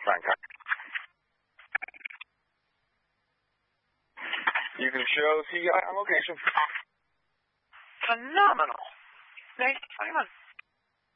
Frank. You can show CI on location. Phenomenal. Nice. 21.